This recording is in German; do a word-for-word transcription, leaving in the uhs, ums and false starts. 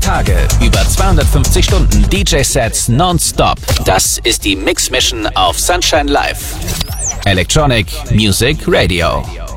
Tage, über zweihundertfünfzig Stunden D J-Sets nonstop. Das ist die Mix Mission auf Sunshine Live. Electronic Music Radio.